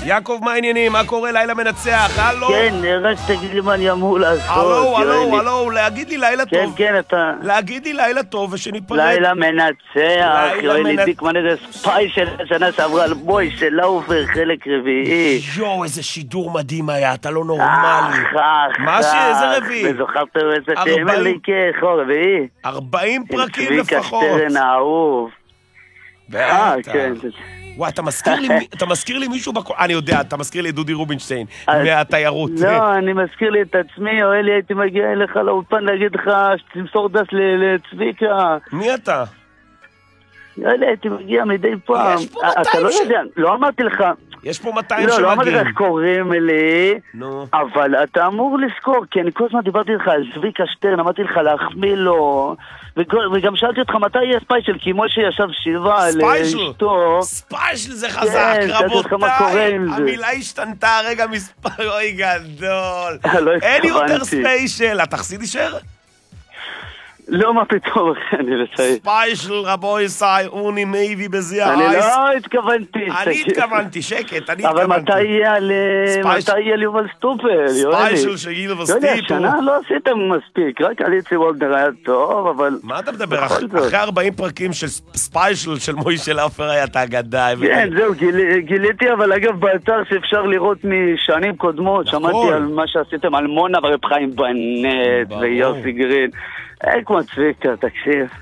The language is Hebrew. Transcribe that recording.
יעקב, מה העניינים? מה קורה? לילה מנצח, הלו? כן, רק תגיד לי מה אני אמור לעשות. הלו, להגיד לי לילה טוב. כן, אתה... להגיד לי לילה טוב ושניפרד. לילה מנצח, יואלי דיקמן, איזה ספאי של השנה שעברה על מוישה לאופר, חלק רביעי. יואו, איזה שידור מדהים היה, אתה לא נורמלי. מה איזה רביעי? וזוכרתם איזה תאמר לי רביעי? 40 פרקים לפחות. צביקה שטרן האהוב. כן. וואי, אתה מזכיר לי מישהו אני יודע, אתה מזכיר לי את דודי רובינשטיין מהתיירות. לא, אני מזכיר לי את עצמי, יואלי, הייתי מגיע אליך לאולפן להגיד לך שתמסור דס לצביקה. מי אתה? יואלי, הייתי מגיע מדי פעם. אתה לא יודע, לא אמרתי לך. יש פה 200 שמגיעים. לא אמרתי לך איך קוראים לי, אבל אתה אמור לזכור, כי אני כל הזמן דיברתי לך על צביקה שטרן, אמרתי לך להחמיא לו, וגם שאלתי אותך מתי יהיה ספיישל, כי משה ישב שבעה על אשתו. ספיישל זה חזק, רבותיי. המילה השתנתה רגע מספר, אוי גדול. אין יותר ספיישל, התחסיד יישאר? לא, מה פתאום, אני לצעי. ספיישל רבוי סי, אוני מייבי בזיע אייס. אני לא התכוונתי. אני התכוונתי, שקט, אני אבל התכוונתי. מתי יהיה ליובל סטופל, יואלי? ספיישל של יובל סטופל. יואלי, השנה לא עשיתם מספיק, רק עליצי וולדר היה טוב, אבל... מה אתה מדבר? אחרי 40 פרקים של ספיישל של מוישה לאופר היה את האגדה. כן, זהו, גיליתי, אבל אגב באתר שאפשר לראות משנים קודמות, שמעתי על מה שעשיתם על מונה ורב חיים בנט ויוסי גרין. כמו צביקה, תקשיב.